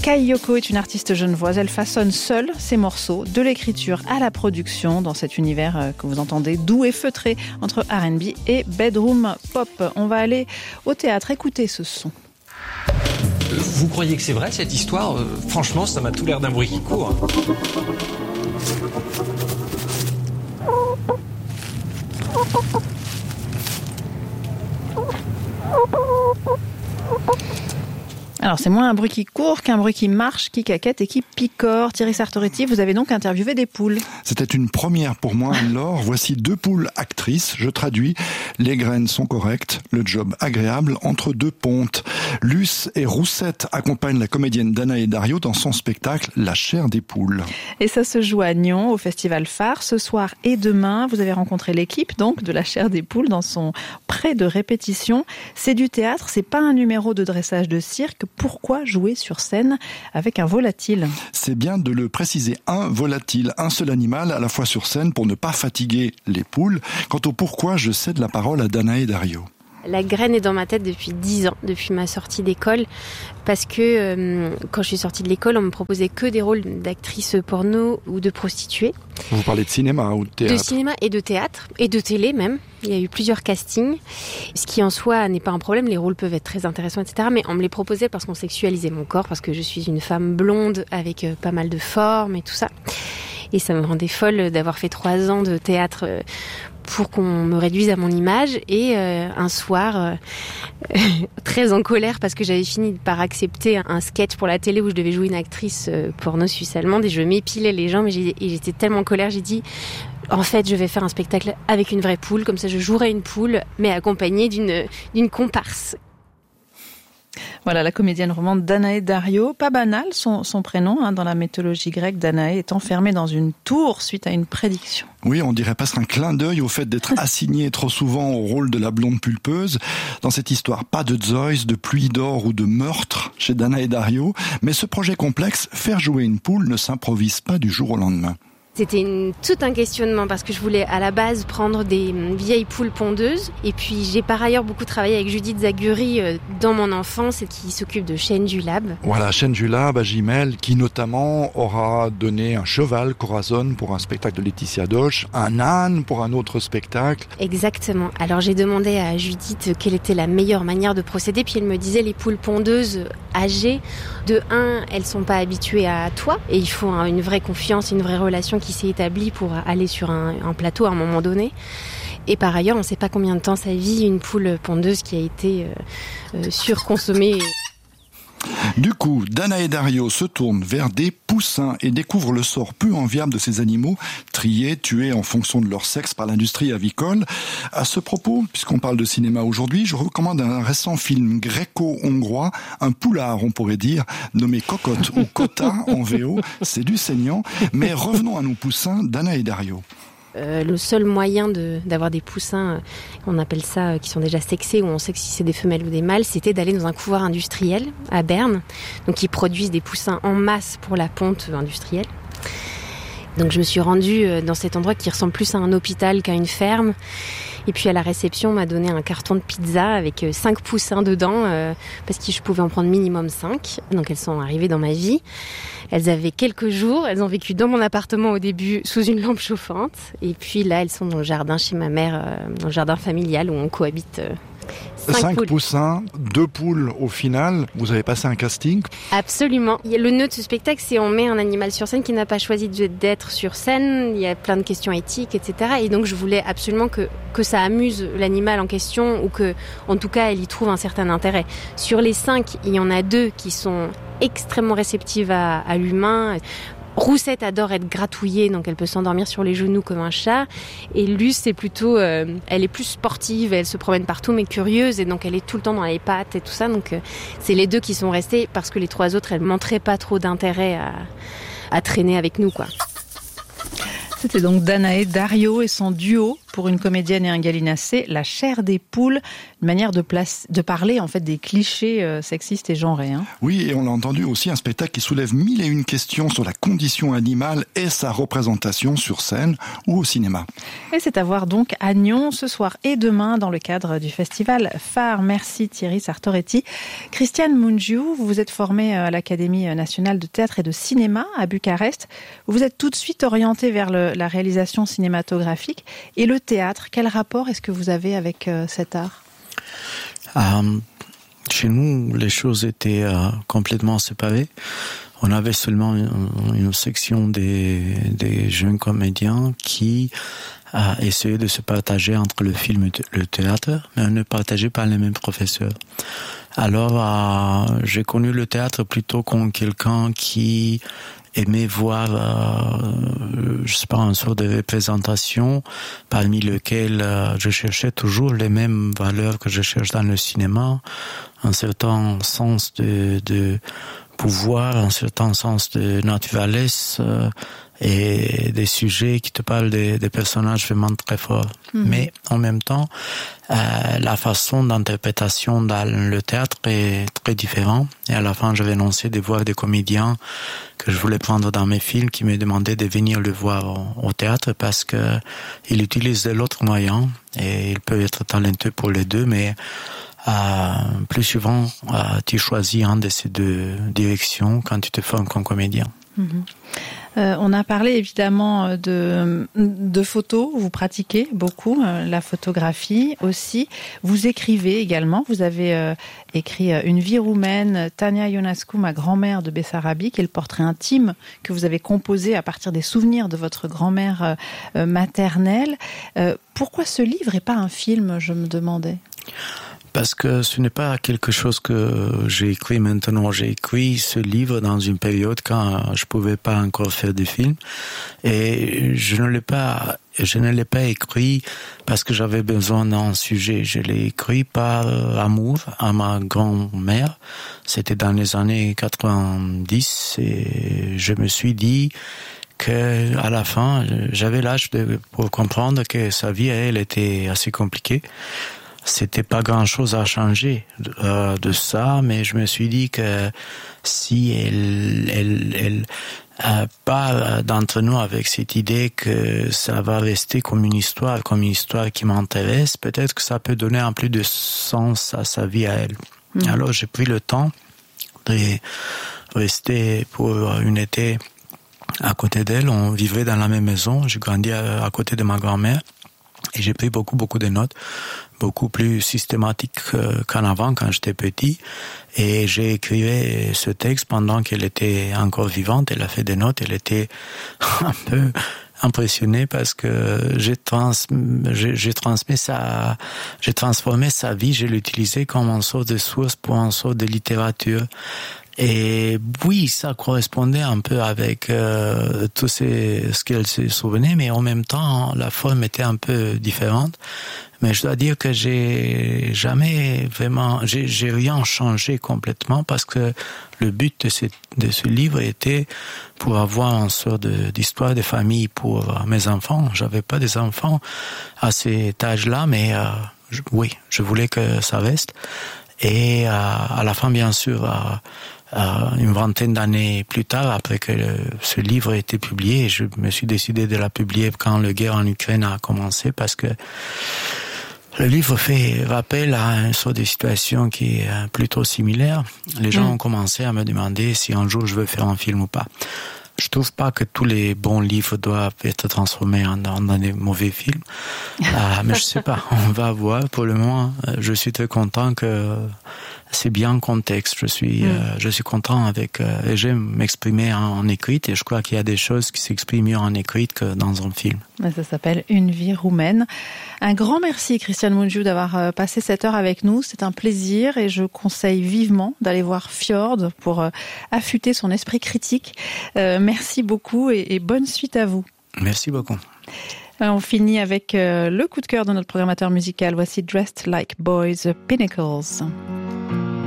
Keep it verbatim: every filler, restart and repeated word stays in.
Kai Yoko est une artiste genevoise. Elle façonne seule ses morceaux, de l'écriture à la production, dans cet univers que vous entendez doux et feutré entre R and B et bedroom pop. On va aller au théâtre, écouter ce son. Vous croyez que c'est vrai cette histoire ? euh, Franchement, ça m'a tout l'air d'un bruit qui court. Alors, c'est moins un bruit qui court qu'un bruit qui marche, qui caquette et qui picore. Thierry Sartoretti, vous avez donc interviewé des poules. C'était une première pour moi, Laure. Voici deux poules actrices. Je traduis. Les graines sont correctes, le job agréable entre deux pontes. Luce et Roussette accompagnent la comédienne Danae Dario dans son spectacle La chair des poules. Et ça se joue à Nyon, au Festival Phare, ce soir et demain. Vous avez rencontré l'équipe, donc, de La chair des poules dans son pré de répétition. C'est du théâtre, c'est pas un numéro de dressage de cirque. Pourquoi jouer sur scène avec un volatile ? C'est bien de le préciser, un volatile, un seul animal à la fois sur scène pour ne pas fatiguer les poules. Quant au pourquoi, je cède la parole à Danae Dario. La graine est dans ma tête depuis dix ans, depuis ma sortie d'école, parce que euh, quand je suis sortie de l'école, on me proposait que des rôles d'actrice porno ou de prostituée. Vous parlez de cinéma ou de théâtre ? De cinéma et de théâtre, et de télé même. Il y a eu plusieurs castings, ce qui en soi n'est pas un problème, les rôles peuvent être très intéressants, et cetera. Mais on me les proposait parce qu'on sexualisait mon corps, parce que je suis une femme blonde avec euh, pas mal de formes et tout ça. Et ça me rendait folle d'avoir fait trois ans de théâtre euh, pour qu'on me réduise à mon image. Et euh, un soir, euh, très en colère parce que j'avais fini par accepter un sketch pour la télé où je devais jouer une actrice euh, porno suisse-allemande et je m'épilais les jambes et, j'ai, et j'étais tellement en colère, j'ai dit en fait je vais faire un spectacle avec une vraie poule, comme ça je jouerai une poule mais accompagnée d'une, d'une comparse. Voilà, la comédienne romande Danae Dario. Pas banal son, son prénom, hein, dans la mythologie grecque. Danae est enfermée dans une tour suite à une prédiction. Oui, on dirait presque un clin d'œil au fait d'être assignée trop souvent au rôle de la blonde pulpeuse. Dans cette histoire, pas de Zeus, de pluie d'or ou de meurtre chez Danae Dario. Mais ce projet complexe, faire jouer une poule, ne s'improvise pas du jour au lendemain. C'était une, tout un questionnement parce que je voulais à la base prendre des vieilles poules pondeuses et puis j'ai par ailleurs beaucoup travaillé avec Judith Zaguri dans mon enfance et qui s'occupe de Chaîne du Lab. Voilà, Chaîne du Lab à Gimel qui notamment aura donné un cheval Corazon pour un spectacle de Laetitia Doche, un âne pour un autre spectacle. Exactement. Alors j'ai demandé à Judith quelle était la meilleure manière de procéder puis elle me disait les poules pondeuses âgées, de un, elles sont pas habituées à toi et il faut une vraie confiance, une vraie relation qui s'est établi pour aller sur un, un plateau à un moment donné. Et par ailleurs, on ne sait pas combien de temps ça vit une poule pondeuse qui a été euh, euh, surconsommée. Du coup, Danae Dario se tourne vers des poussins et découvre le sort peu enviable de ces animaux, triés, tués en fonction de leur sexe par l'industrie avicole. À ce propos, puisqu'on parle de cinéma aujourd'hui, je recommande un récent film gréco-hongrois, un poulard on pourrait dire, nommé Cocotte ou Cotta en V O, c'est du saignant. Mais revenons à nos poussins, Danae Dario. Euh, le seul moyen de, d'avoir des poussins, on appelle ça, euh, qui sont déjà sexés, où on sait si c'est des femelles ou des mâles, c'était d'aller dans un couloir industriel à Berne. Donc ils produisent des poussins en masse pour la ponte industrielle. Donc je me suis rendue dans cet endroit qui ressemble plus à un hôpital qu'à une ferme. Et puis à la réception, on m'a donné un carton de pizza avec cinq poussins dedans, euh, parce que je pouvais en prendre minimum cinq. Donc elles sont arrivées dans ma vie. Elles avaient quelques jours, elles ont vécu dans mon appartement au début sous une lampe chauffante. Et puis là, elles sont dans le jardin chez ma mère, euh, dans le jardin familial où on cohabite. Euh, Cinq, Cinq poules. poussins, deux poules au final. Vous avez passé un casting ? Absolument. Le nœud de ce spectacle, c'est on met un animal sur scène qui n'a pas choisi d'être sur scène. Il y a plein de questions éthiques, et cetera. Et donc, je voulais absolument que, que ça amuse l'animal en question ou que, en tout cas, elle y trouve un certain intérêt. Sur les cinq, il y en a deux qui sont extrêmement réceptives à, à l'humain. Roussette adore être gratouillée, donc elle peut s'endormir sur les genoux comme un chat. Et Luce, c'est plutôt, euh, elle est plus sportive, elle se promène partout, mais curieuse, et donc elle est tout le temps dans les pattes et tout ça. Donc euh, c'est les deux qui sont restés parce que les trois autres, elles montraient pas trop d'intérêt à, à traîner avec nous, quoi. C'était donc Danae Dario et son duo pour une comédienne et un gallinacé, La chair des poules, une manière de, place, de parler en fait des clichés euh, sexistes et genrés. Hein. Oui, et on l'a entendu aussi, un spectacle qui soulève mille et une questions sur la condition animale et sa représentation sur scène ou au cinéma. Et c'est à voir donc à Nyon ce soir et demain dans le cadre du festival Phare. Merci Thierry Sartoretti. Christiane Mungiu, vous vous êtes formée à l'Académie nationale de théâtre et de cinéma à Bucarest. Vous vous êtes tout de suite orientée vers le, la réalisation cinématographique et le théâtre. Quel rapport est-ce que vous avez avec euh, cet art ? um, Chez nous, les choses étaient euh, complètement séparées. On avait seulement une, une section des, des jeunes comédiens qui a essayé de se partager entre le film et le théâtre, mais on ne partageait pas les mêmes professeurs. Alors, euh, j'ai connu le théâtre plutôt comme quelqu'un qui aimait voir, euh, je sais pas, une sorte de représentation parmi lesquelles euh, je cherchais toujours les mêmes valeurs que je cherche dans le cinéma, un certain sens de, de pouvoir, un certain sens de naturalesse euh, et des sujets qui te parlent des, des personnages vraiment très forts. Mmh. Mais en même temps, euh, la façon d'interprétation dans le théâtre est très différente. Et à la fin, j'avais annoncé de voir des comédiens que je voulais prendre dans mes films qui me demandaient de venir le voir au, au théâtre parce que ils utilisent l'autre moyen et ils peuvent être talentueux pour les deux, mais Euh, plus souvent, euh, tu choisis un de ces deux directions quand tu te formes comme comédien. Mmh. Euh, on a parlé évidemment de, de photos, vous pratiquez beaucoup euh, la photographie aussi. Vous écrivez également, vous avez euh, écrit euh, Une vie roumaine, Tania Ionescu, ma grand-mère de Bessarabie, qui est le portrait intime que vous avez composé à partir des souvenirs de votre grand-mère euh, euh, maternelle. Euh, pourquoi ce livre et pas un film, je me demandais ? Parce que ce n'est pas quelque chose que j'ai écrit maintenant. J'ai écrit ce livre dans une période quand je pouvais pas encore faire des films. Et je ne l'ai pas, je ne l'ai pas écrit parce que j'avais besoin d'un sujet. Je l'ai écrit par amour à ma grand-mère. C'était dans les années quatre-vingt-dix et je me suis dit que à la fin, j'avais l'âge de, pour comprendre que sa vie, elle, était assez compliquée. C'était pas grand-chose à changer euh, de ça, mais je me suis dit que si elle, elle, elle euh, pas d'entre nous avec cette idée que ça va rester comme une histoire, comme une histoire qui m'intéresse, peut-être que ça peut donner un peu de sens à sa vie à elle. Mmh. Alors j'ai pris le temps de rester pour une été à côté d'elle. On vivait dans la même maison. J'ai grandi à, à côté de ma grand-mère. Et j'ai pris beaucoup, beaucoup de notes, beaucoup plus systématiques qu'en avant, quand j'étais petit. Et j'ai écrit ce texte pendant qu'elle était encore vivante. Elle a fait des notes. Elle était un peu impressionnée parce que j'ai, trans, j'ai, j'ai transmis sa, j'ai transformé sa vie. Je l'ai utilisé comme une sorte de source pour une sorte de littérature. Et oui, ça correspondait un peu avec euh, tout ces, ce qu'elle se souvenait, mais en même temps, la forme était un peu différente. Mais je dois dire que j'ai jamais vraiment, j'ai, j'ai rien changé complètement parce que le but de ce, de ce livre était pour avoir une sorte de, d'histoire de famille pour mes enfants. J'avais pas des enfants à cet âge-là, mais euh, je, oui, je voulais que ça reste. Et euh, à la fin, bien sûr, euh, Euh, une vingtaine d'années plus tard, après que le, ce livre a été publié, je me suis décidé de la publier quand la guerre en Ukraine a commencé, parce que le livre fait rappel à une sorte de situation qui est plutôt similaire. Les gens mmh. ont commencé à me demander si un jour je veux faire un film ou pas. Je trouve pas que tous les bons livres doivent être transformés en, en, en des mauvais films. euh, mais je sais pas, on va voir. Pour le moment, je suis très content que c'est bien contexte. Je suis, mm. euh, je suis content avec, euh, et j'aime m'exprimer en, en écrite, et je crois qu'il y a des choses qui s'expriment mieux en écrite que dans un film. Ça s'appelle Une vie roumaine. Un grand merci, Christiane Mungiu, d'avoir passé cette heure avec nous. C'est un plaisir et je conseille vivement d'aller voir Fjord pour euh, affûter son esprit critique. Euh, merci beaucoup et, et bonne suite à vous. Merci beaucoup. On finit avec euh, le coup de cœur de notre programmateur musical. Voici Dressed Like Boys, Pinnacles.